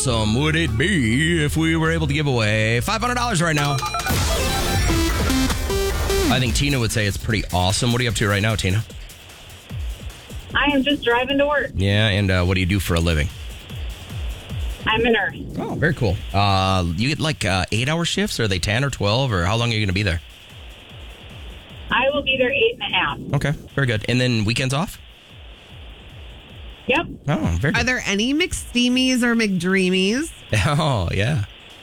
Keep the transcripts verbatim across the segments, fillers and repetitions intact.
awesome would it be if we were able to give away five hundred dollars right now? I think Tina would say it's pretty awesome. What are you up to right now, Tina? I am just driving to work. Yeah, and uh, what do you do for a living? I'm a nurse. Oh, very cool. Uh, you get like uh, eight-hour shifts? Or are they ten or twelve? Or how long are you going to be there? I will be there eight and a half. Okay, very good. And then weekends off? Yep. Oh, very good. Are there any McSteamies or McDreamies? Oh, yeah.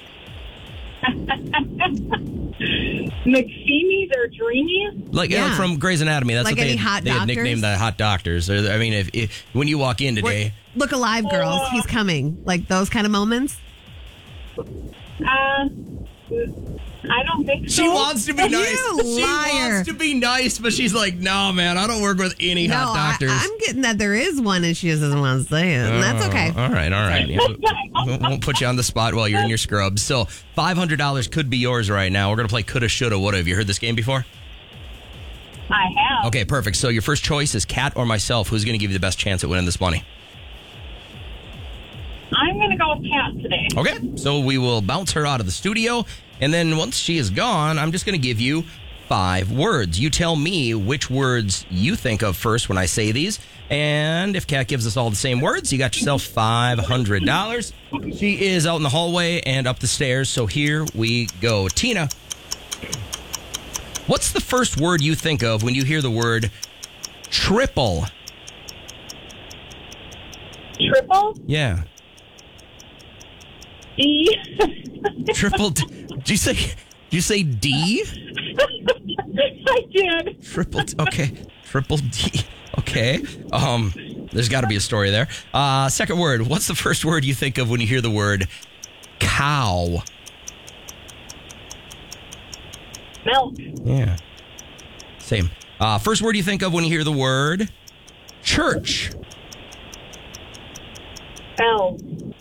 McSteamies or Dreamies? Like Yeah. uh, from Grey's Anatomy. That's Like what they any had, hot they had doctors? nicknamed the hot doctors. Or, I mean, if, if when you walk in today... Look alive, girls. He's coming. Like those kind of moments. Uh, I don't think so. She wants to be nice. You She liar. wants to be nice, but she's like, no, man, I don't work with any No, hot I, doctors. I'm getting that there is one, and she just doesn't want to say it. And that's okay. Oh, all right, all right. Yeah, we won't, won't put you on the spot while you're in your scrubs. So five hundred dollars could be yours right now. We're going to play coulda, shoulda, woulda. Have you heard this game before? I have. Okay, perfect. So your first choice is Kat or myself. Who's going to give you the best chance at winning this money? I'm going to go with Kat today. Okay, so we will bounce her out of the studio, and then once she is gone, I'm just going to give you five words. You tell me which words you think of first when I say these, and if Kat gives us all the same words, you got yourself five hundred dollars. She is out in the hallway and up the stairs, so here we go. Tina, what's the first word you think of when you hear the word triple? Triple? Yeah. D. Triple D. Did you say, did you say D? I did. Triple D. Okay. Triple D. Okay. Um, there's got to be a story there. Uh, second word. What's the first word you think of when you hear the word cow? Milk. Yeah. Same. Uh, first word you think of when you hear the word church? Bell.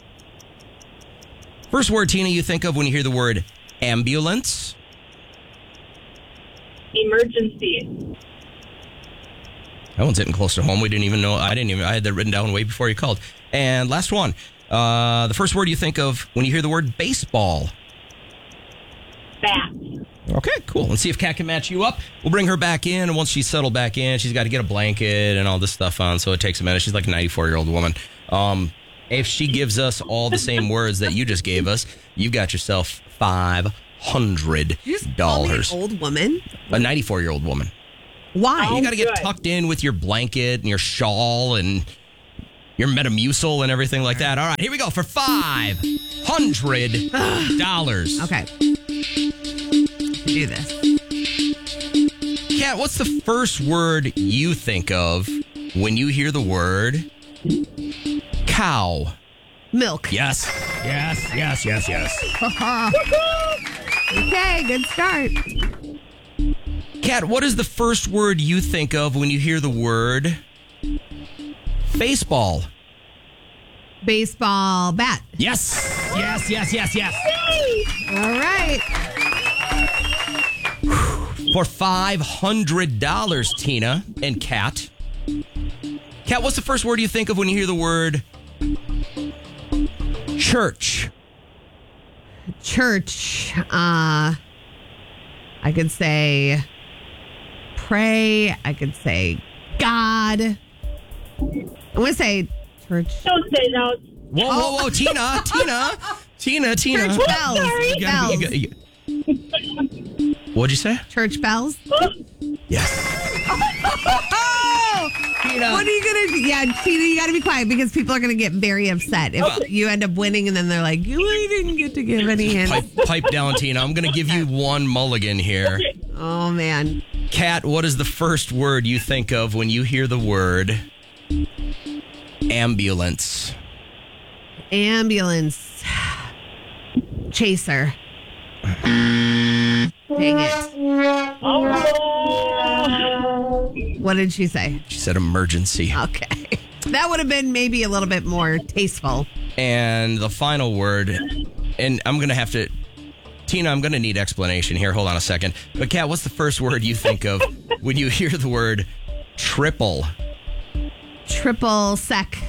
First word, Tina, you think of when you hear the word ambulance? Emergency. That one's hitting close to home. We didn't even know. I didn't even. I had that written down way before you called. And last one. Uh, the first word you think of when you hear the word baseball? Bat. Okay, cool. Let's see if Kat can match you up. We'll bring her back in, and once she's settled back in, she's got to get a blanket and all this stuff on, so it takes a minute. She's like a ninety-four-year-old woman. Um, if she gives us all the same words that you just gave us, you've got yourself five hundred You just call me an dollars. old woman. A ninety-four-year-old woman. Why? You got to get good. tucked in with your blanket and your shawl and your Metamucil and everything like that. All right, here we go for five hundred dollars. Okay. Do this. Kat, what's the first word you think of when you hear the word cow? Milk. Yes. Yes, yes, yes, yes. Okay, good start. Kat, what is the first word you think of when you hear the word baseball? Baseball bat. Yes. Yes, yes, yes, yes. All right. For five hundred dollars, Tina and Kat. Kat, what's the first word you think of when you hear the word church? Church. Uh, I could say pray. I could say God. I'm going to say church. Don't say those. Whoa, whoa, whoa, Tina, Tina, Tina, Tina. Church bells. sorry. You gotta be- Bells. you gotta- you- What'd you say? Church bells. Yes. Oh! Tina. What are you going to do? Yeah, Tina, you got to be quiet because people are going to get very upset if you end up winning and then they're like, you really didn't get to give any hints. Pipe, pipe down, Tina. I'm going to give you one mulligan here. Oh, man. Kat, what is the first word you think of when you hear the word ambulance? Ambulance. Chaser. Dang it. Oh. What did she say? She said emergency. Okay. That would have been maybe a little bit more tasteful. And the final word, and I'm going to have to, Tina, I'm going to need explanation here. Hold on a second. But Kat, what's the first word you think of when you hear the word triple? Triple sec.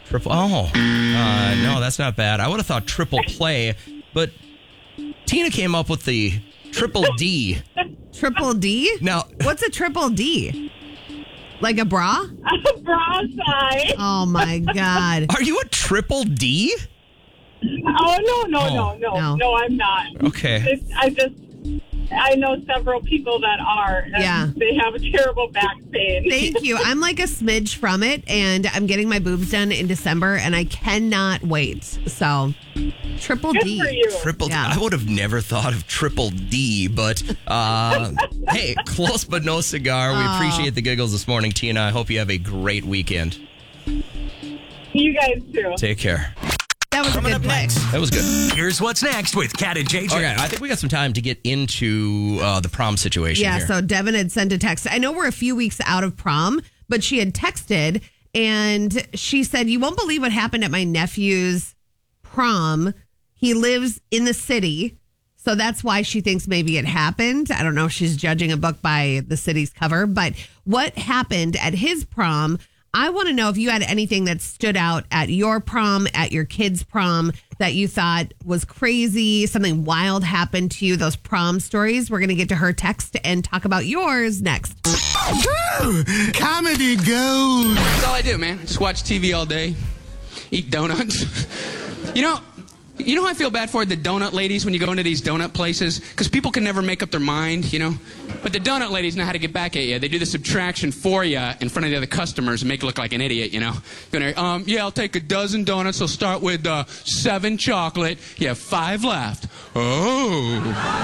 Triple. Oh, uh, no, that's not bad. I would have thought triple play, but Tina came up with the triple D. Triple D? Now, what's a triple D? Like a bra? A bra size. Oh my God. Are you a triple D? Oh, no, no, Oh. no, no, No. no, I'm not. Okay. It's, I just, I know several people that are. And Yeah. They have a terrible back pain. Thank you. I'm like a smidge from it, and I'm getting my boobs done in December, and I cannot wait. So, triple Good D. for you. Triple Yeah. D. I would have never thought of triple D, but uh, hey, close but no cigar. We Oh. appreciate the giggles this morning, Tina. I hope you have a great weekend. You guys too. Take care. That was a Coming good up pick. next, That was good. here's what's next with Kat and J J. Okay, I think we got some time to get into uh, the prom situation Yeah, here. so Devin had sent a text. I know we're a few weeks out of prom, but she had texted and she said, "You won't believe what happened at my nephew's prom. He lives in the city." So that's why she thinks maybe it happened. I don't know if she's judging a book by the city's cover, but what happened at his prom? I want to know if you had anything that stood out at your prom, at your kid's prom, that you thought was crazy, something wild happened to you, those prom stories. We're going to get to her text and talk about yours next. Comedy gold. That's all I do, man. Just watch T V all day, eat donuts. You know, you know how I feel bad for the donut ladies when you go into these donut places? Because people can never make up their mind, you know? But the donut ladies know how to get back at you. They do the subtraction for you in front of the other customers and make you look like an idiot, you know? Gonna, um, yeah, I'll take a dozen donuts. I'll start with uh, seven chocolate. You have five left. Oh.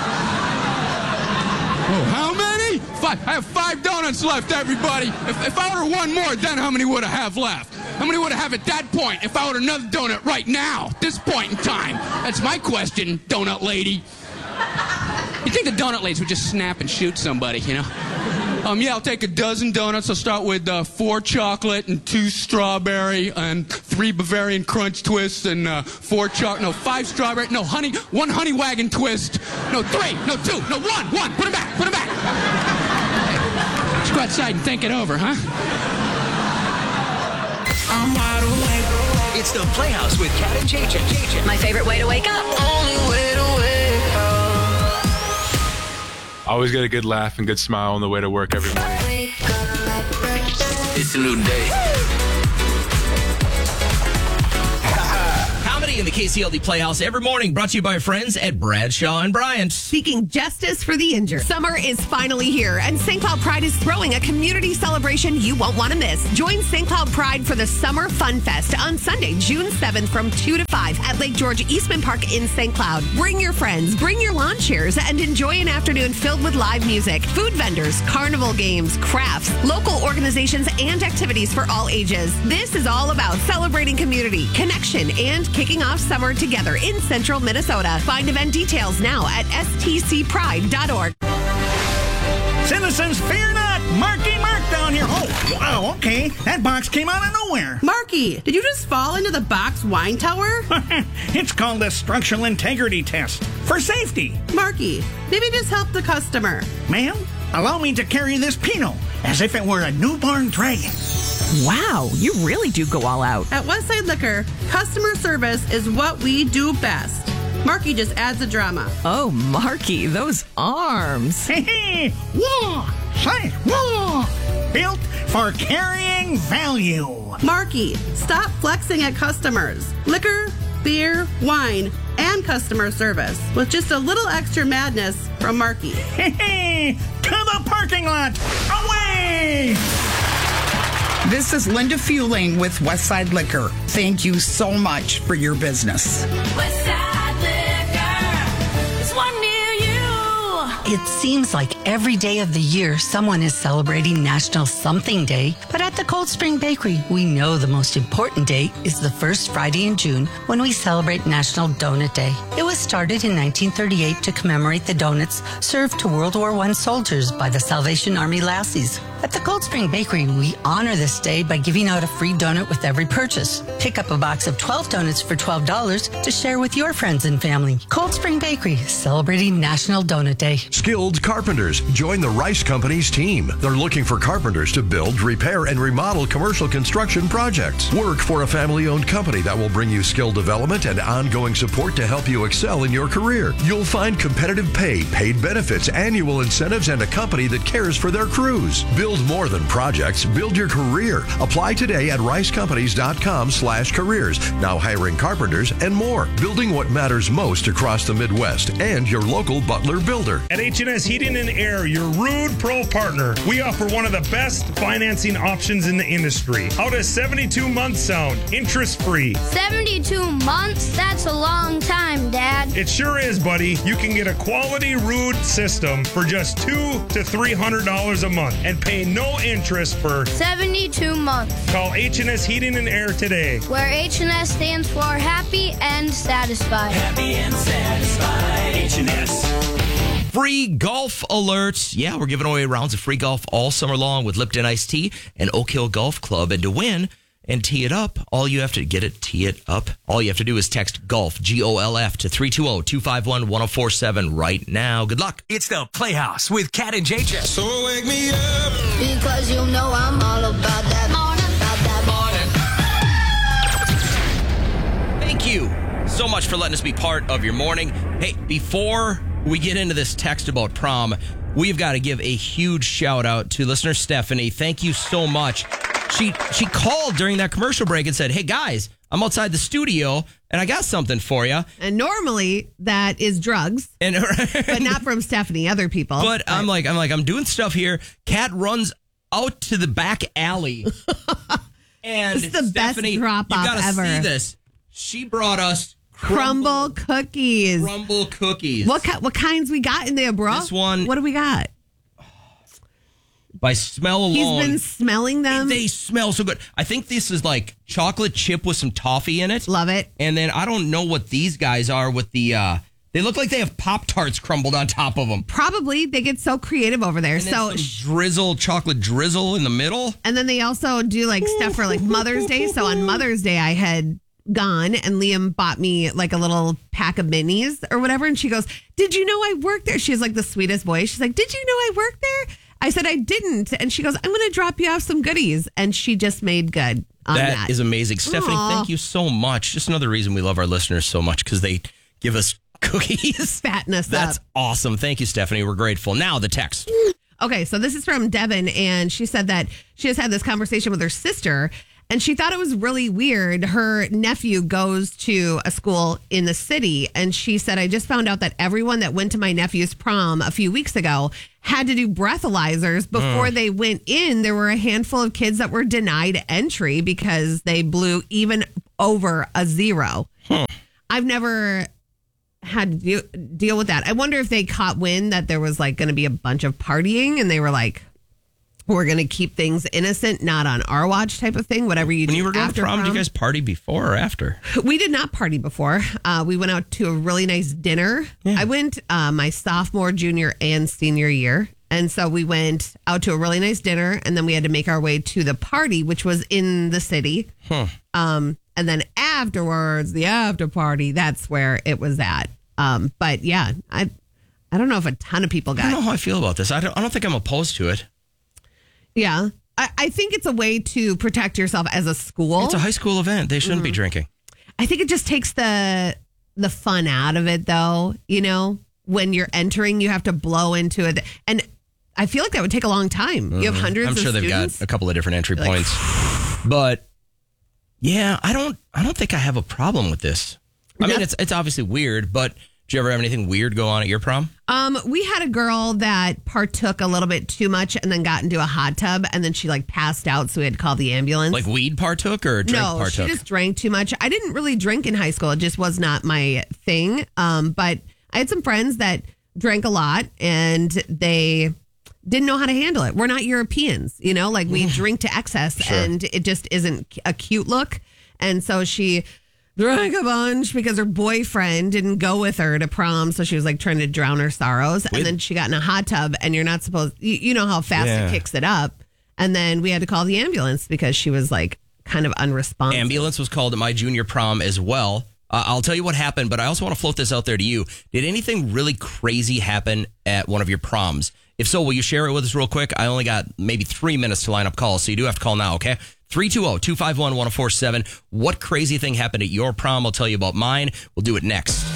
Oh, how many? Five. I have five donuts left, everybody. If, if I order one more, then how many would I have left? How many would I have at that point if I order another donut right now, this point in time? That's my question, donut lady. You think the donut ladies would just snap and shoot somebody, you know? Um, yeah, I'll take a dozen donuts. I'll start with uh, four chocolate and two strawberry and three Bavarian Crunch twists and uh, four chocolate, no, five strawberry, no, honey, one honey wagon twist, no, three, no, two, no, one, one, put it back, put it back. Hey, let's go outside and think it over, huh? I'm wide awake. It's the Playhouse with Kat and J J. My favorite way to wake up. Only way to wake up. Always get a good laugh and good smile on the way to work every morning. It's a new day. Comedy in the K C L D Playhouse every morning, brought to you by our friends at Bradshaw and Bryant. Seeking justice for the injured. Summer is finally here, and Saint Cloud Pride is throwing a community celebration you won't want to miss. Join Saint Cloud Pride for the Summer Fun Fest on Sunday, June seventh from two to five at Lake George Eastman Park in Saint Cloud. Bring your friends, bring your lawn chairs, and enjoy an afternoon filled with live music, food vendors, carnival games, crafts, local organizations, and activities for all ages. This is all about celebrating community, connection, and kicking off summer together in central Minnesota. Find event details now at s t c pride dot org. Citizens, fear not! Marky Mark down here. Oh, wow, okay. That box came out of nowhere. Marky, did you just fall into the box wine tower? It's called a structural integrity test for safety. Marky, maybe just help the customer. Ma'am, allow me to carry this Pinot as if it were a newborn dragon. Wow, you really do go all out. At Westside Liquor, customer service is what we do best. Marky just adds the drama. Oh, Marky, those arms. Hey, hey, whoa, say, whoa. Built for carrying value. Marky, stop flexing at customers. Liquor, beer, wine, and customer service with just a little extra madness from Marky. Hey, hey, to the parking lot. Away! This is Linda Fueling with Westside Liquor. Thank you so much for your business. Westside Liquor. There's one near you. It seems like every day of the year someone is celebrating National Something Day, but at the Cold Spring Bakery, we know the most important day is the first Friday in June when we celebrate National Donut Day. It was started in nineteen thirty-eight to commemorate the donuts served to World War One soldiers by the Salvation Army Lassies. At the Cold Spring Bakery, we honor this day by giving out a free donut with every purchase. Pick up a box of twelve donuts for twelve dollars to share with your friends and family. Cold Spring Bakery, celebrating National Donut Day. Skilled carpenters. Join the Rice Company's team. They're looking for carpenters to build, repair, and remodel commercial construction projects. Work for a family-owned company that will bring you skill development and ongoing support to help you excel in your career. You'll find competitive pay, paid benefits, annual incentives, and a company that cares for their crews. Build more than projects. Build your career. Apply today at ricecompanies.com slash careers. Now hiring carpenters and more. Building what matters most across the Midwest and your local Butler builder. At H and S Heating and Air, your Rude Pro partner, we offer one of the best financing options in the industry. How does seventy-two months sound? Interest-free. seventy-two months? That's a long time, Dad. It sure is, buddy. You can get a quality Rude system for just two to three hundred dollars a month and pay no interest for seventy-two months. Call H and S Heating and Air today. Where H and S stands for happy and satisfied. Happy and satisfied. H and S. Free golf alerts. Yeah, we're giving away rounds of free golf all summer long with Lipton Iced Tea and Oak Hill Golf Club. And to win and tee it up, all you have to get it, tee it up. All you have to do is text golf, G O L F, to three two zero, two five one, one zero four seven right now. Good luck. It's the Playhouse with Cat and J J. So wake me up. Because you know I'm all about that morning. About that morning. Thank you so much for letting us be part of your morning. Hey, before we get into this text about prom, we've got to give a huge shout out to listener Stephanie. Thank you so much. She she called during that commercial break and said, hey, guys, I'm outside the studio and I got something for you. And normally that is drugs, and but not from Stephanie, other people. But, but I'm like, I'm like, I'm doing stuff here. Kat runs out to the back alley. And this is the Stephanie, best drop off you gotta ever. see this. She brought us crumble, crumble cookies. Crumble cookies. What what kinds we got in there, bro? This one. What do we got? By smell alone. He's been smelling them. They smell so good. I think this is like chocolate chip with some toffee in it. Love it. And then I don't know what these guys are with the, uh, they look like they have Pop-Tarts crumbled on top of them. Probably. They get so creative over there. And so then some drizzle, chocolate drizzle in the middle. And then they also do like stuff for like Mother's Day. So on Mother's Day, I had gone and Liam bought me like a little pack of minis or whatever. And she goes, did you know I worked there? She has like the sweetest voice. She's like, did you know I worked there? I said, I didn't. And she goes, I'm going to drop you off some goodies. And she just made good on that. That is amazing. Stephanie, Aww. Thank you so much. Just another reason we love our listeners so much because they give us cookies. Fatten us That's up. awesome. Thank you, Stephanie. We're grateful. Now the text. Okay, so this is from Devin, and she said that she has had this conversation with her sister, and she thought it was really weird. Her nephew goes to a school in the city, and she said, I just found out that everyone that went to my nephew's prom a few weeks ago had to do breathalyzers before Mm. they went in. There were a handful of kids that were denied entry because they blew even over a zero. Huh. I've never had to deal, deal with that. I wonder if they caught wind that there was like going to be a bunch of partying and they were like, we're going to keep things innocent, not on our watch type of thing, whatever you When do you were going after to prom, prom. did you guys party before or after? We did not party before. Uh, we went out to a really nice dinner. Yeah. I went uh, my sophomore, junior, and senior year. And so we went out to a really nice dinner, and then we had to make our way to the party, which was in the city. Huh. Um, and then afterwards, the after party, that's where it was at. Um, but yeah, I I don't know if a ton of people got I don't know how I feel about this. I don't, I don't think I'm opposed to it. Yeah. I, I think it's a way to protect yourself as a school. It's a high school event. They shouldn't Mm-hmm. be drinking. I think it just takes the the fun out of it, though. You know, when you're entering, you have to blow into it. And I feel like that would take a long time. You have Mhm. hundreds I'm sure of they've students. got a couple of different entry You're like, points. But yeah, I don't I don't think I have a problem with this. I mean, Noth- it's it's obviously weird, but did you ever have anything weird go on at your prom? Um, we had a girl that partook a little bit too much and then got into a hot tub and then she like passed out, so we had to call the ambulance. Like weed partook or drink no, partook? she just drank too much. I didn't really drink in high school. It just was not my thing. Um, but I had some friends that drank a lot and they didn't know how to handle it. We're not Europeans, you know, like we drink to excess Sure. and it just isn't a cute look. And so she drank a bunch because her boyfriend didn't go with her to prom. So she was like trying to drown her sorrows. With- and then she got in a hot tub and you're not supposed, you, you know how fast Yeah. it kicks it up. And then we had to call the ambulance because she was like kind of unresponsive. Ambulance was called at my junior prom as well. Uh, I'll tell you what happened, but I also want to float this out there to you. Did anything really crazy happen at one of your proms? If so, will you share it with us real quick? I only got maybe three minutes to line up calls, so you do have to call now, okay? three two zero, two five one, one zero four seven. What crazy thing happened at your prom? I'll tell you about mine. We'll do it next.